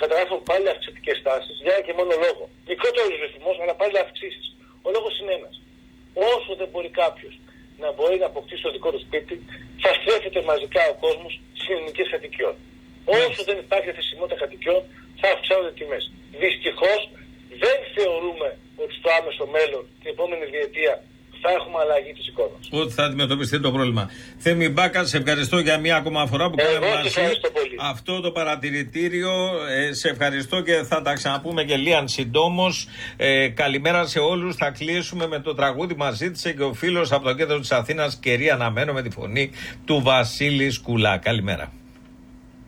καταγράφουν πάλι αυξητικές τάσεις για ένα και μόνο λόγο. Μικρότερος ρυθμός, αλλά πάλι αυξήσεις. Ο λόγος είναι ένας. Όσο δεν μπορεί κάποιος να μπορεί να αποκτήσει το δικό του σπίτι, θα στρέφεται μαζικά ο κόσμος στις ελληνικές κατοικιών. Όσο δεν υπάρχει θεσιμότητα κατοικιών, θα αυξάνονται τιμές. Δυστυχώς δεν θεωρούμε ότι στο άμεσο μέλλον, την επόμενη διετία, θα έχουμε αλλαγή της εικόνας. Ότι θα αντιμετωπιστεί το πρόβλημα. Θέμη Μπάκα, σε ευχαριστώ για μία ακόμα φορά που κάναμε μαζί αυτό το παρατηρητήριο. Σε ευχαριστώ και θα τα ξαναπούμε και λίγαν συντόμως. Καλημέρα σε όλους. Θα κλείσουμε με το τραγούδι που μας ζήτησε και ο φίλος από το κέντρο της Αθήνας, Κερί Αναμένω, με τη φωνή του Βασίλη Σκουλά. Καλημέρα.